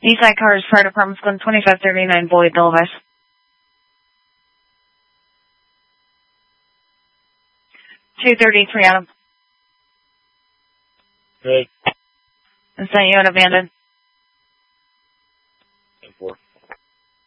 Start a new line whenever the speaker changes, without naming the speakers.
Eastside Cars Fire Department's going 2539 Boyd Delvis. 233 Adam.
Good.
Is that you at abandoned?